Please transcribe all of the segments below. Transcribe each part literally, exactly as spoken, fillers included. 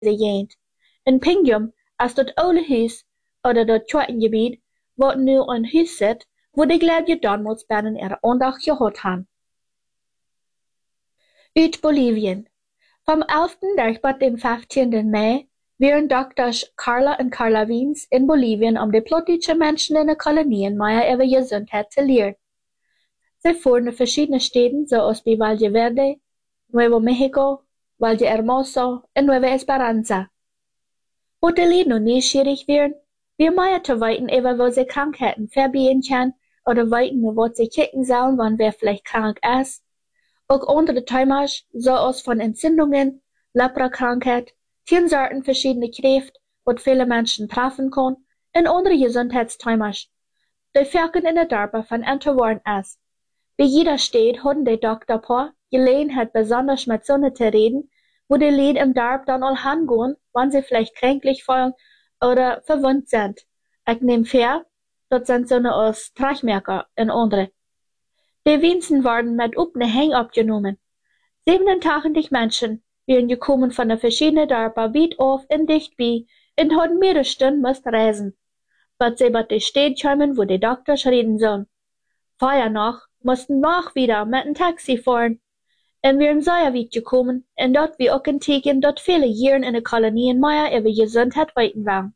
ze jeent. In Pingjum, als dat oude huis, oder dat Tjottengebied, wat nu een huis zit, wo de gladje donmotsbannen ihre aandacht gehad han. Uit Bolivien. Vom elften tot dem vijftiende Mai wären Doktors Carla und Carla Wiens in Bolivien, um die plottische Menschen in den Kolonien mehr über Gesundheit zu lernen. Sie fuhren in verschiedene Städten, so aus wie Valle Verde, Nuevo Mexico, Valle Hermoso und Nueva Esperanza. Wo die Leute noch neugierig wären, wir mehr zu weiten, über wo sie Krankheiten verbieten können, oder weiten, wo sie kicken sollen, wann wer vielleicht krank ist. Auch andere Themen, so aus von Entzündungen, Leprakrankheit, zehn Sorten verschiedene Kräfte, was viele Menschen treffen können, und andere Gesundheitsthemen, die Völker in der Dörfer von Antworten ist. Bei jeder Stadt hatten die Doktor Gelegenheit, besonders mit Sonne zu reden, wo die Leute im Dorf dann all hingehen, wenn sie vielleicht kränklich fallen oder verwundet sind. Ich nehme fair, das sind so eine aus Trachmerker und andere. Die wenigsten waren mit offenen Hängen abgenommen. siebenundachtzig Menschen wären gekommen von den verschiedenen Dörfern weit auf und dicht bei und hatten mehrere Stunden müssen reisen, bis sie bei der Stadt kamen, wo die Doktors reden sollen. Vorher noch mussten wir auch wieder mit einem Taxi fahren und wären sehr weit gekommen und dort wie auch entdecken, dort viele Jahre in den Kolonien mehr über Gesundheit weiten waren.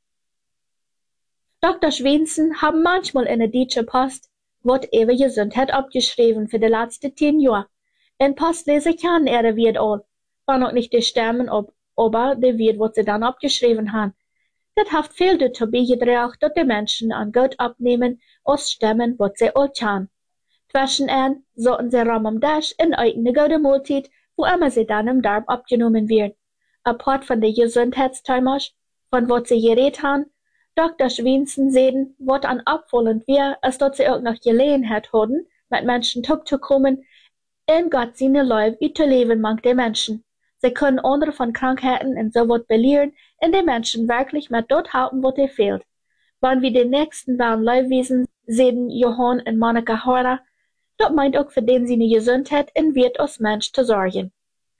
Doktor Schwensen haben manchmal in der Deutsche Post was über Gesundheit abgeschrieben für die letzten zehn Jahre. Und Postleser kennen er wird all, wenn auch nicht die Stimmen, ob, aber die wird, was sie dann abgeschrieben haben. Das hat viel dazu beigetragen, dass die Menschen an Gott abnehmen, aus Stimmen, was sie all kennen. Zwischenan sollten sie Raum am Tisch in eigene gute Mahlzeit, wo immer sie dann im Darm abgenommen werden. Apart von den Gesundheitsthemen, von was sie geredet haben, Doktor Schwensen sehen, was an abwollend wäre, als dass sie auch noch Gelegenheit hatten, mit Menschen zu kommen, in Gott seine Leib überleben mag die Menschen. Sie können andere von Krankheiten und so was belehren, und die Menschen wirklich mit dort halten, was ihnen fehlt. Wenn wir den nächsten waren Leibwesen sehen, Johann und Monika Horner, das meint auch für den seine Gesundheit und wird als Mensch zu sorgen.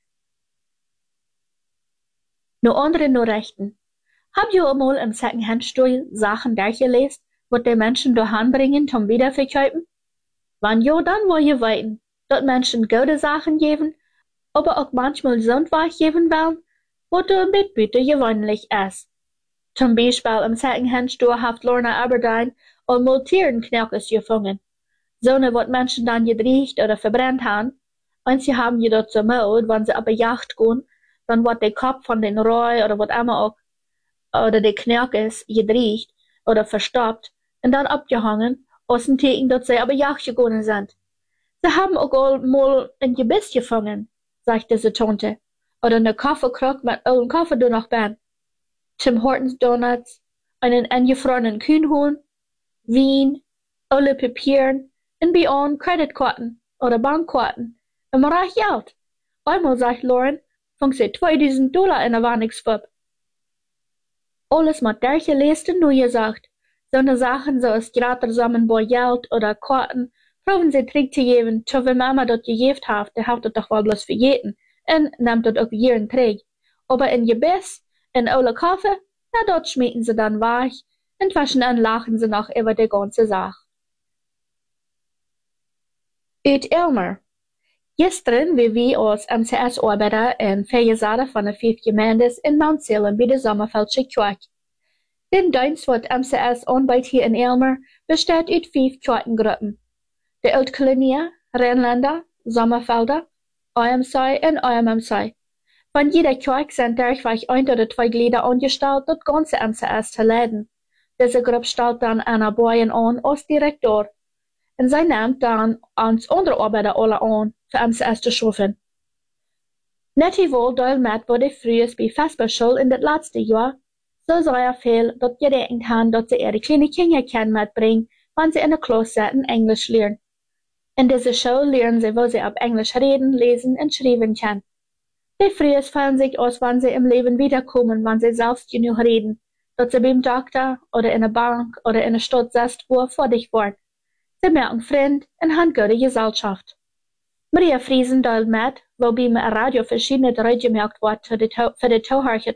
Nur andere Nachrichten. Habt ihr einmal im Secondhand-Store Sachen durchgelesen, was die Menschen daheim bringen zum Wiederverkaufen? Wenn ja, dann wollt ihr weiten, dass Menschen gute Sachen geben, aber auch manchmal Sundwach geben wollen, was der Mitbüter gewöhnlich ist. Zum Beispiel im Secondhand-Store hat Lorna Aberdeen einmal Tierenknöchels gefangen. So eine, was Menschen dann gedreht oder verbrennt haben, und sie haben jedoch so Mut, wenn sie auf eine Jagd gehen, dann wird der Kopf von den Roy oder was immer auch oder die Knöchels gedreht oder verstopft und dann abgehangen, aus dem Teken, dass sie aber Jagd gegangen sind. Sie haben auch mal ein Gebiss gefangen, sagte sie Tante, oder eine Kaffeekrug mit alten Kaffee noch ben. Tim Hortons Donuts, einen eingefrorenen Kühnhuhn, Wien, alle Papieren und beyond Kreditkarten oder Bankkarten. Immer reich Geld. Einmal, sagt Lauren, fang sie zweitausend Dollar in der Wannigsfub. Alles mit derche Liste nur gesagt. So eine Sachen so als gratis zusammen bei Geld oder Karten, proben sie Trick zu geben, so wenn Mama dort gegeben hat, der hat das doch wohl bloß vergeten und nimmt dort auch jeden Trick. Aber in Gebiss, in alle Kaffee, na dort schmieden sie dann weich und waschen an lachen sie noch über die ganze Sache. Uit Elmer. Gestern, wie wir als M C S-Arbeiter in Feiersaal von den fünf Gemeinden in Mount Salem bei der Sommerfeldsche Kirche. Den Dienst wird M C S-Arbeit hier in Elmer besteht aus fünf Kirchengruppen. Die Altkolonie, Rheinländer, Sommerfelder, I M C und I M M C. Von jeder Kirche sind durchweg ein oder zwei Glieder angestellt, das ganze M C S zu leiten. Diese Gruppe stellt dann Anna Boyen an als Direktor. Und sie nimmt dann ans andere Arbeiter alle an, für M C S zu schaffen. Nettie wohl doll mit wurde früher bei Vesperschule in das letzte Jahr, so sei er viel, dass gedenkt haben, dass sie ihre kleinen Kinder können mitbringen, wenn sie in der Klasse sitzen, Englisch lernen. In dieser Schule lernen sie, wo sie auf Englisch reden, lesen und schreiben können. Die früher fallen sich aus, wenn sie im Leben wiederkommen, wenn sie selbst genug reden, dass sie beim Doktor oder in der Bank oder in der Stadt sitzen, wo er vor dich war. Sie merken Freund und haben gute Gesellschaft. Maria Friesen doll mit, waarbij me Radio verschiedene gemerkt wordt voor de, voor de